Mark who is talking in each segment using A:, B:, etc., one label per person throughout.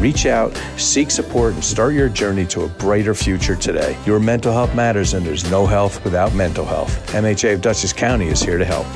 A: Reach out, seek support, and start your journey to a brighter future today. Your mental health matters, and there's no health without mental health. MHA of Dutchess County is here to help.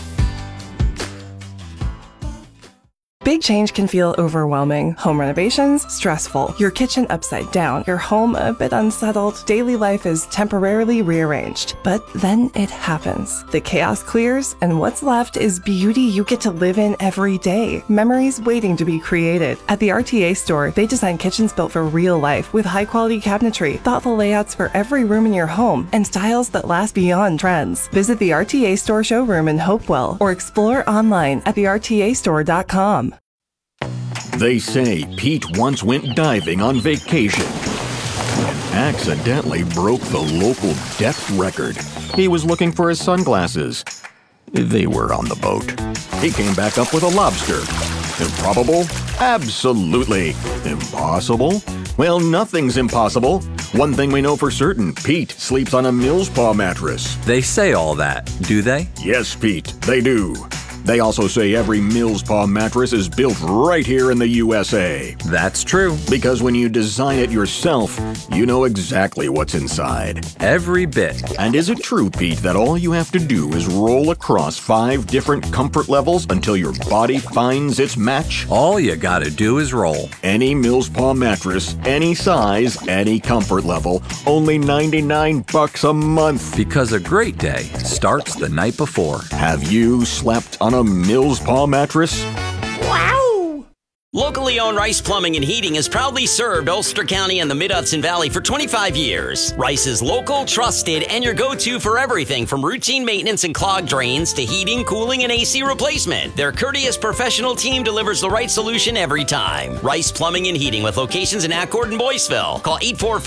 B: Big change can feel overwhelming. Home renovations, stressful. Your kitchen upside down. Your home a bit unsettled. Daily life is temporarily rearranged. But then it happens. The chaos clears, and what's left is beauty you get to live in every day. Memories waiting to be created. At the RTA store, they design kitchens built for real life with high-quality cabinetry, thoughtful layouts for every room in your home, and styles that last beyond trends. Visit the RTA store showroom in Hopewell or explore online at thertastore.com.
C: They say Pete once went diving on vacation and accidentally broke the local depth record. He was looking for his sunglasses. They were on the boat. He came back up with a lobster. Improbable? Absolutely. Impossible? Well, nothing's impossible. One thing we know for certain, Pete sleeps on a Mills Paw mattress.
D: They say all that, do they?
C: Yes, Pete, they do. They also say every Mills Paw mattress is built right here in the USA.
D: That's true.
C: Because when you design it yourself, you know exactly what's inside.
D: Every bit.
C: And is it true, Pete, that all you have to do is roll across 5 different comfort levels until your body finds its match?
D: All you gotta do is roll.
C: Any Mills Paw mattress, any size, any comfort level, only $99 a month.
D: Because a great day starts the night before.
C: Have you slept on a Mills Paw mattress?
E: Wow! Locally owned Rice Plumbing and Heating has proudly served Ulster County and the Mid-Hudson Valley for 25 years. Rice is local, trusted, and your go-to for everything from routine maintenance and clogged drains to heating, cooling, and AC replacement. Their courteous professional team delivers the right solution every time. Rice Plumbing and Heating with locations in Accord and Boyceville. Call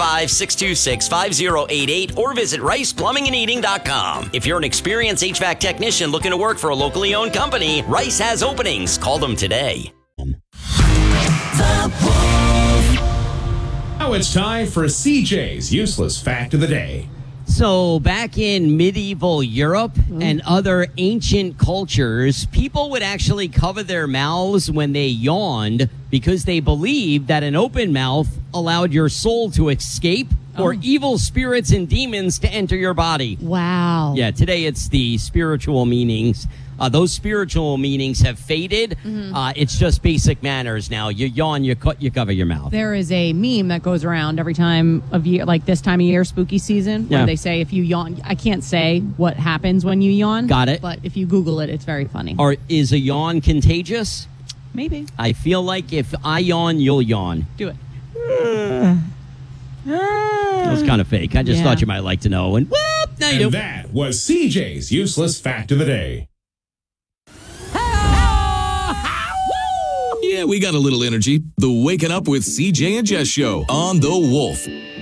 E: 845-626-5088 or visit riceplumbingandheating.com. If you're an experienced HVAC technician looking to work for a locally owned company, Rice has openings. Call them today.
F: Now it's time for CJ's Useless Fact of the Day.
G: So back in medieval Europe and other ancient cultures, people would actually cover their mouths when they yawned because they believed that an open mouth allowed your soul to escape or evil spirits and demons to enter your body.
H: Wow.
G: Yeah, today it's the spiritual meanings. Those spiritual meanings have faded. It's just basic manners now. You yawn, you cover your mouth.
H: There is a meme that goes around every time of year, like this time of year, spooky season, where they say if you yawn, I can't say what happens when you yawn.
G: Got it.
H: But if you Google it, it's very funny.
G: Or is a yawn contagious?
H: Maybe.
G: I feel like if I yawn, you'll yawn.
H: Do it.
G: That was kind of fake. I just thought you might like to know. And whoop, now you do.
F: And that was CJ's Useless Fact of the Day.
I: Yeah, we got a little energy. The Waking Up with CJ and Jess show on The Wolf.